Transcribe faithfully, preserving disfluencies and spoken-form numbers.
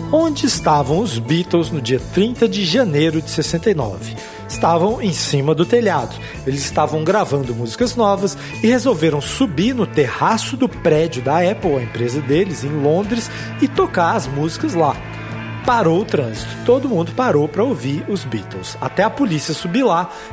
Onde estavam os Beatles no dia trinta de janeiro de sessenta e nove? Estavam em cima do telhado. Eles estavam gravando músicas novas e resolveram subir no terraço do prédio da Apple, a empresa deles, em Londres, e tocar as músicas lá. Parou o trânsito, todo mundo parou para ouvir os Beatles. Até a polícia subir lá